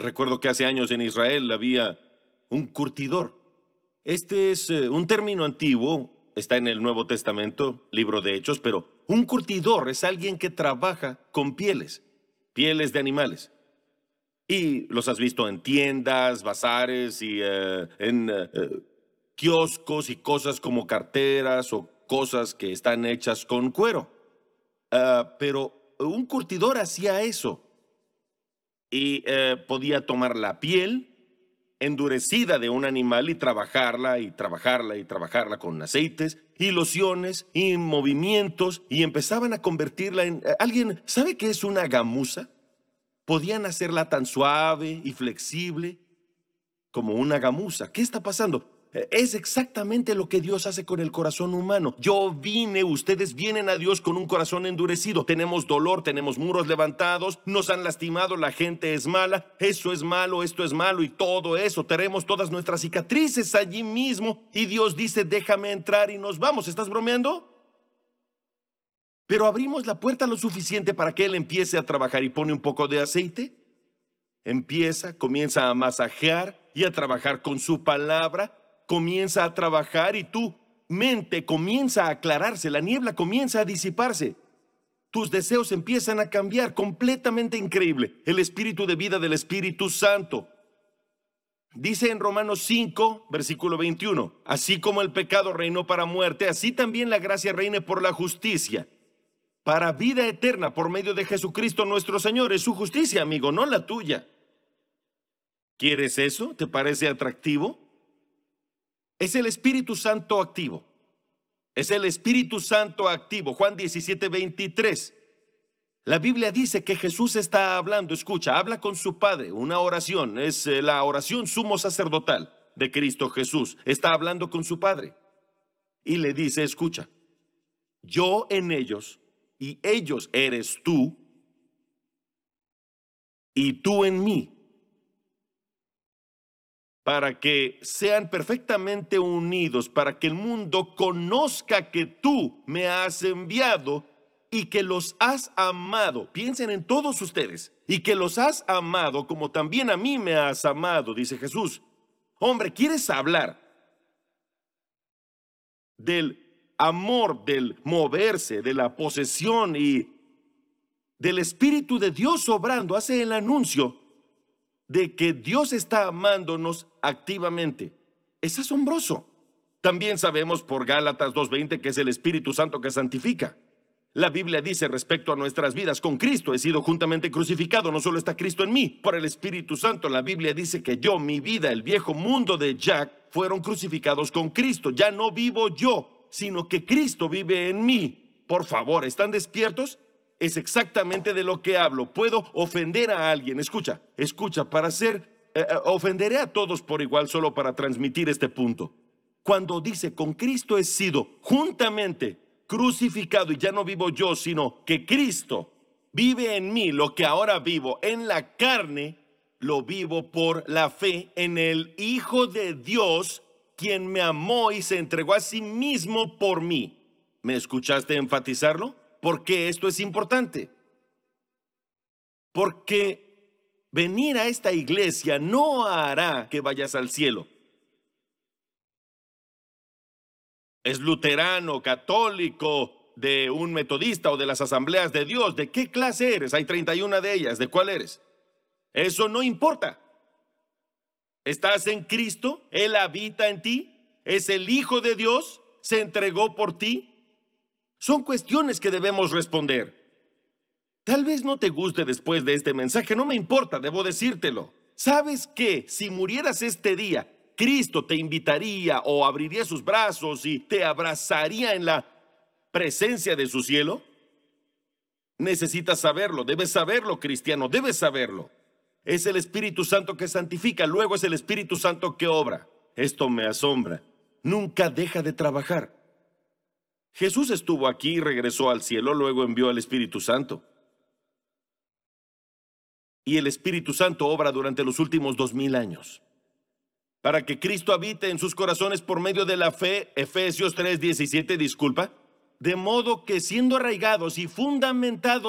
Recuerdo que hace años en Israel había un curtidor. Este es un término antiguo, está en el Nuevo Testamento, libro de Hechos, pero un curtidor es alguien que trabaja con pieles de animales. Y los has visto en tiendas, bazares y en kioscos y cosas como carteras o cosas que están hechas con cuero. Pero un curtidor hacía eso y podía tomar la piel endurecida de un animal y trabajarla y trabajarla y trabajarla con aceites y lociones y movimientos y empezaban a convertirla en... ¿Alguien sabe qué es una gamuza? Podían hacerla tan suave y flexible como una gamuza. ¿Qué está pasando? Es exactamente lo que Dios hace con el corazón humano. Ustedes vienen a Dios con un corazón endurecido. Tenemos dolor, tenemos muros levantados, nos han lastimado, la gente es mala, eso es malo, esto es malo y todo eso. Tenemos todas nuestras cicatrices allí mismo y Dios dice, déjame entrar y nos vamos. ¿Estás bromeando? Pero abrimos la puerta lo suficiente para que Él empiece a trabajar y pone un poco de aceite. Comienza a masajear y a trabajar con su palabra. Comienza a trabajar y tu mente comienza a aclararse, la niebla comienza a disiparse. Tus deseos empiezan a cambiar, completamente increíble. El espíritu de vida del Espíritu Santo. Dice en Romanos 5, versículo 21, así como el pecado reinó para muerte, así también la gracia reine por la justicia, para vida eterna por medio de Jesucristo nuestro Señor. Es su justicia, amigo, no la tuya. ¿Quieres eso? ¿Te parece atractivo? Es el Espíritu Santo activo. Es el Espíritu Santo activo. Juan 17, 23. La Biblia dice que Jesús está hablando, escucha, habla con su Padre, una oración, es la oración sumo sacerdotal de Cristo Jesús. Está hablando con su Padre y le dice, escucha, yo en ellos y ellos eres tú y tú en mí, para que sean perfectamente unidos, para que el mundo conozca que tú me has enviado y que los has amado. Piensen en todos ustedes. Y que los has amado como también a mí me has amado, dice Jesús. Hombre, ¿quieres hablar del amor, del moverse, de la posesión y del Espíritu de Dios obrando? Hace el anuncio de que Dios está amándonos activamente. Es asombroso. También sabemos por Gálatas 2:20 que es el Espíritu Santo que santifica. La Biblia dice respecto a nuestras vidas, con Cristo he sido juntamente crucificado, no solo está Cristo en mí, por el Espíritu Santo. La Biblia dice que yo, mi vida, el viejo mundo de Jack, fueron crucificados con Cristo. Ya no vivo yo, sino que Cristo vive en mí. Por favor, ¿están despiertos? Es exactamente de lo que hablo. Puedo ofender a alguien. Escucha, ofenderé a todos por igual solo para transmitir este punto. Cuando dice, con Cristo he sido juntamente crucificado y ya no vivo yo, sino que Cristo vive en mí, lo que ahora vivo en la carne, lo vivo por la fe en el Hijo de Dios, quien me amó y se entregó a sí mismo por mí. ¿Me escuchaste enfatizarlo? ¿Por qué esto es importante? Porque venir a esta iglesia no hará que vayas al cielo. ¿Es luterano, católico, de un metodista o de las asambleas de Dios? ¿De qué clase eres? Hay 31 de ellas. ¿De cuál eres? Eso no importa. ¿Estás en Cristo? Él habita en ti. ¿Es el Hijo de Dios? ¿Se entregó por ti? Son cuestiones que debemos responder. Tal vez no te guste después de este mensaje, no me importa, debo decírtelo. ¿Sabes qué? Si murieras este día, Cristo te invitaría o abriría sus brazos y te abrazaría en la presencia de su cielo. Necesitas saberlo, debes saberlo, cristiano, debes saberlo. Es el Espíritu Santo que santifica, luego es el Espíritu Santo que obra. Esto me asombra. Nunca deja de trabajar. Jesús estuvo aquí y regresó al cielo, luego envió al Espíritu Santo. Y el Espíritu Santo obra durante los últimos 2000 años. Para que Cristo habite en sus corazones por medio de la fe, Efesios 3:17, disculpa. De modo que siendo arraigados y fundamentados